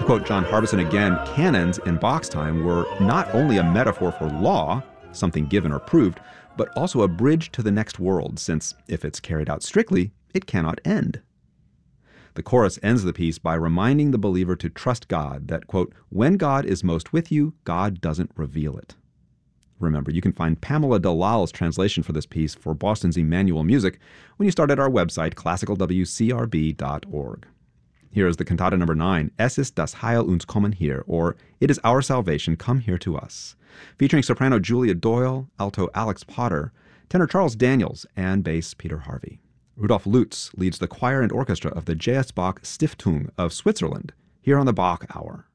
To quote John Harbison again, canons in Bach's time were not only a metaphor for law, something given or proved, but also a bridge to the next world, since if it's carried out strictly, it cannot end. The chorus ends the piece by reminding the believer to trust God, that, quote, when God is most with you, God doesn't reveal it. Remember, you can find Pamela Dalal's translation for this piece for Boston's Emmanuel Music when you start at our website, classicalwcrb.org. Here is the cantata number 9, Es ist das Heil uns kommen hier, or It is our salvation, come here to us, featuring soprano Julia Doyle, alto Alex Potter, tenor Charles Daniels, and bass Peter Harvey. Rudolf Lutz leads the choir and orchestra of the J.S. Bach Stiftung of Switzerland, here on the Bach Hour.